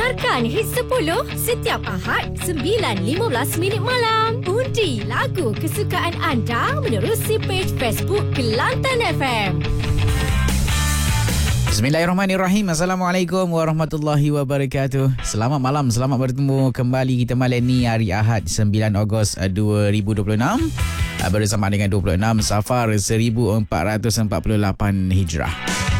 Dengarkan Hit 10 setiap Ahad 9.15 minit malam. Undi lagu kesukaan anda menerusi page Facebook Kelantan FM. Bismillahirrahmanirrahim. Assalamualaikum warahmatullahi wabarakatuh. Selamat malam, selamat bertemu kembali kita malam ni hari Ahad 9 Ogos 2026 bersama dengan 26 Safar 1448 Hijrah.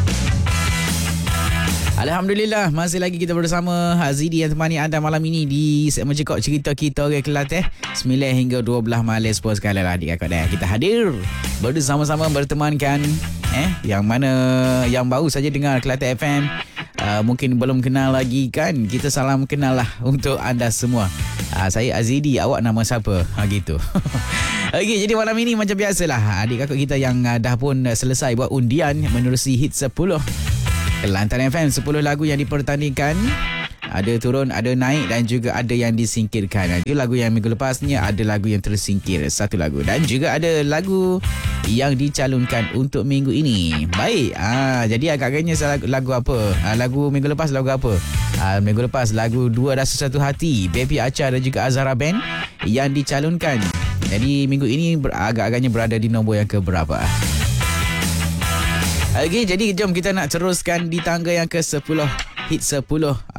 Alhamdulillah, masih lagi kita bersama Azidi yang temani anda malam ini di segmen Cekok Cerita Kita Orang Kelantan 9 hingga 12 malam sepuluh sekali lah adik kakak dah. Kita hadir bersama-sama bertemankan yang mana yang baru saja dengar Kelantan FM, mungkin belum kenal lagi kan, kita salam kenal lah untuk anda semua. Saya Azidi, awak nama siapa? Gitu. Okey, jadi malam ini macam biasalah adik kakak kita yang dah pun selesai buat undian menerusi hit 10 Kelantan FM, 10 lagu yang dipertandingkan. Ada turun, ada naik dan juga ada yang disingkirkan. Ada lagu yang minggu lepasnya, ada lagu yang tersingkir satu lagu. Dan juga ada lagu yang dicalonkan untuk minggu ini. Baik, jadi agak-agaknya lagu apa? Lagu minggu lepas lagu apa? Minggu lepas lagu Dua Rasa Satu Hati, Baby Acha dan juga Azhara Band yang dicalonkan. Jadi minggu ini agak-agaknya berada di nombor yang keberapa? Okey, jadi jom kita nak teruskan di tangga yang ke-10, hit 10